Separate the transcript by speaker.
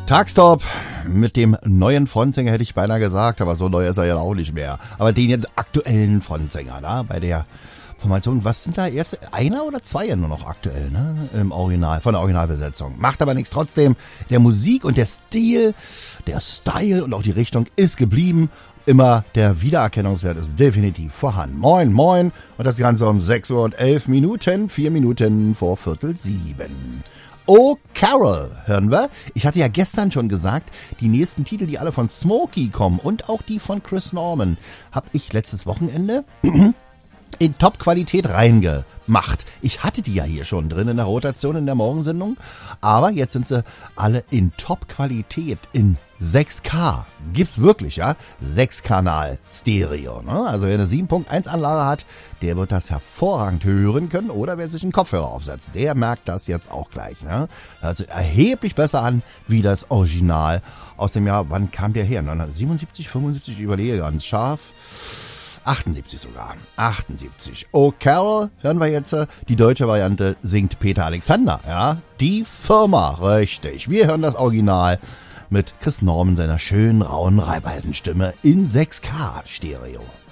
Speaker 1: Tagstop mit dem neuen Frontsänger hätte ich beinahe gesagt, aber so neu ist er ja auch nicht mehr. Aber den jetzt aktuellen Frontsänger, da bei der Formation, was sind da jetzt? Einer oder zwei nur noch aktuell, ne? Im Original, von der Originalbesetzung. Macht aber nichts, trotzdem. Der Musik und der Stil, der Style und auch die Richtung ist geblieben. Immer der Wiedererkennungswert ist definitiv vorhanden. Moin, moin. Und das Ganze um 6:11 Minuten, 4 Minuten vor 6:45. Oh, Carol, hören wir. Ich hatte ja gestern schon gesagt, die nächsten Titel, die alle von Smokey kommen und auch die von Chris Norman, habe ich letztes Wochenende in Top-Qualität reingemacht. Ich hatte die ja hier schon drin in der Rotation in der Morgensendung, aber jetzt sind sie alle in Top-Qualität in 6K. Gibt's wirklich, ja? 6-Kanal Stereo, ne? Also wer eine 7.1 Anlage hat, der wird das hervorragend hören können, oder wer sich einen Kopfhörer aufsetzt, der merkt das jetzt auch gleich, ne? Hört sich erheblich besser an wie das Original aus dem Jahr, wann kam der her? 1977, 75, ich überlege ganz scharf. 78 sogar. 78. Oh, Carol, hören wir jetzt. Die deutsche Variante singt Peter Alexander, ja. Die Firma, richtig. Wir hören das Original mit Chris Norman, seiner schönen, rauen Reibeisenstimme in 6K Stereo.